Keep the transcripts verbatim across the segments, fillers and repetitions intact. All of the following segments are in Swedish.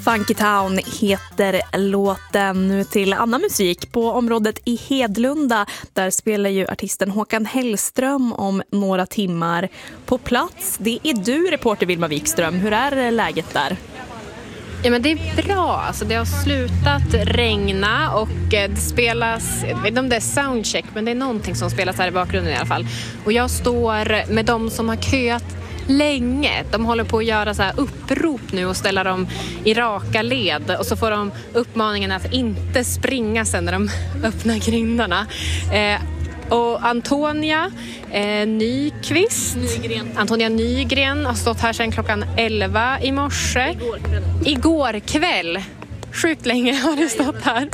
Funky Town heter låten. Nu till annan musik. På området i Hedlunda, där spelar ju artisten Håkan Hellström om några timmar. På plats, det är du, reporter Vilma Wikström. Hur är läget där? Ja, men det är bra. Alltså, det har slutat regna och det spelas, jag vet inte om det är soundcheck, men det är någonting som spelas här i bakgrunden i alla fall. Och jag står med de som har köat länge. De håller på att göra så här upprop nu och ställa dem i raka led. Och så får de uppmaningen att inte springa sen när de öppnar grindarna. Eh, och Antonia eh, Nyqvist, Nygren. Antonia Nygren har stått här sedan klockan elva i morse. Igår kväll. Igår kväll. Sjukt länge har du stått här.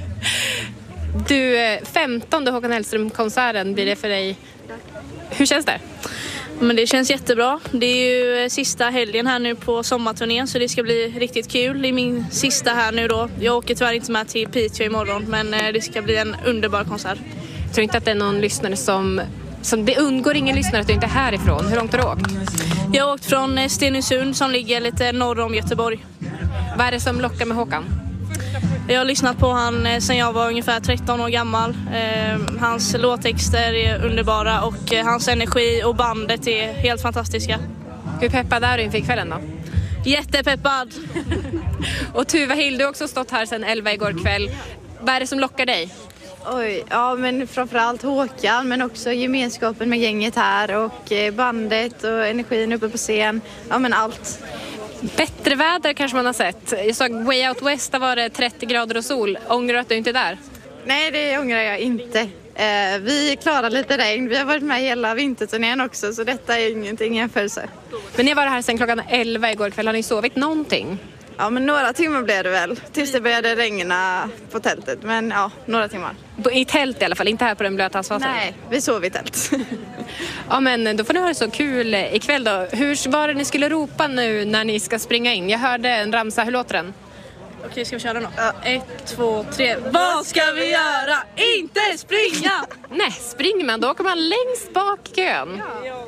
Du, femtonde Håkan Hellström-konserten blir det för dig. Hur känns det? Men det känns jättebra. Det är ju sista helgen här nu på sommarturnén, så det ska bli riktigt kul. Det är min sista här nu då. Jag åker tyvärr inte med till Piteå imorgon, men det ska bli en underbar konsert. Jag tror inte att det är någon lyssnare som, som... Det undgår ingen lyssnare att du inte är härifrån. Hur långt har du åkt? Jag har åkt från Stenungsund som ligger lite norr om Göteborg. Vad är det som lockar med Håkan? Jag har lyssnat på han sedan jag var ungefär tretton år gammal. Eh, hans låttexter är underbara och eh, hans energi och bandet är helt fantastiska. Hur peppad är du inför kvällen då? Jättepeppad! Och Tuva Hill, du har också stått här sedan elva igår kväll. Vad är det som lockar dig? Oj, ja men framförallt Håkan, men också gemenskapen med gänget här och bandet och energin uppe på scen. Ja men allt. Bättre väder kanske man har sett. Jag såg Way Out West, där var det trettio grader och sol. Ångrar du att du inte är där? Nej, det ångrar jag inte. Eh, vi klarar lite regn. Vi har varit med hela vinterturnén också, så detta är ingenting i jämförelse. Men ni var här sedan klockan elva igår kväll. Har ni sovit någonting? Ja, men några timmar blev det väl. Tills det började regna på tältet. Men ja, några timmar. I tält i alla fall, inte här på den blöta asfalten? Nej, vi sov i tält. Ja, men då får ni ha det så kul ikväll då. Hur var det ni skulle ropa nu när ni ska springa in? Jag hörde en ramsa, hur låter den? Okej, ska vi köra den då? Ja. Ett, två, tre. Vad ska vi göra? Inte springa! Nej, springer man då åker man längst bak kön. Ja.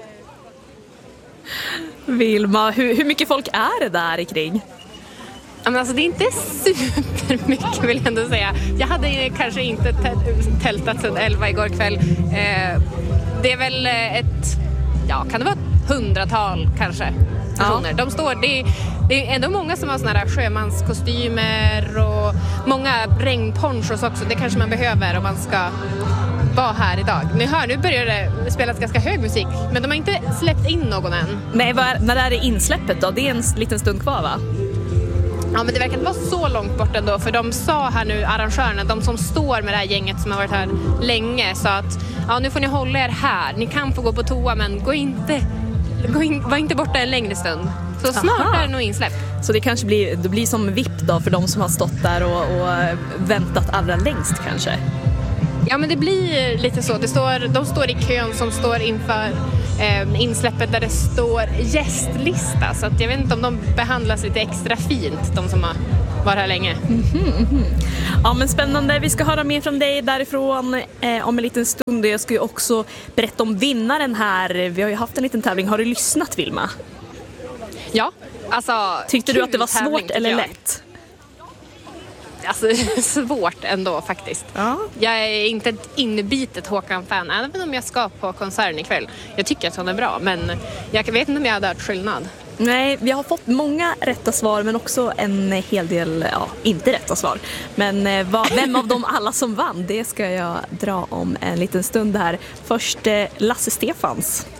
Vilma, hur, hur mycket folk är det där kring? Ja, men alltså, det är inte supermycket vill jag ändå säga. Jag hade kanske inte tältat sedan elva igår kväll. Eh, det är väl ett, ja, kan det vara ett hundratal kanske personer. Ja. De står, det är, det är ändå många som har såna här sjömanskostymer och många regnponchos också. Det kanske man behöver om man ska vara här idag. Ni hör, nu börjar det spelas ganska hög musik, men de har inte släppt in någon än. Nej, vad, när är det insläppet då? Det är en liten stund kvar, va? Ja, men det verkar inte vara så långt bort ändå, för de sa här nu, arrangörerna, de som står med det här gänget som har varit här länge, sa att ja, nu får ni hålla er här. Ni kan få gå på toa, men gå inte, gå in, var inte borta en längre stund. Så snart Aha. är det nog insläpp. Så det kanske blir, det blir som V I P då för de som har stått där och, och väntat allra längst kanske? Ja, men det blir lite så. Det står, de står i kön som står inför eh, insläppet där det står gästlista. Så att jag vet inte om de behandlas lite extra fint, de som har varit här länge. Mm-hmm, mm-hmm. Ja, men spännande. Vi ska höra mer från dig därifrån eh, om en liten stund. Jag ska ju också berätta om vinnaren här. Vi har ju haft en liten tävling. Har du lyssnat, Vilma? Ja. Alltså, tyckte du att det var svårt eller lätt? Alltså, svårt ändå faktiskt. Ja. Jag är inte ett inbitet Håkan-fan, även om jag ska på konserten ikväll. Jag tycker att hon är bra, men jag vet inte om jag hade hört skillnad. Nej, vi har fått många rätta svar, men också en hel del, ja, inte rätta svar. Men eh, vad, vem av dem alla som vann, det ska jag dra om en liten stund här. Först eh, Lasse Stefans.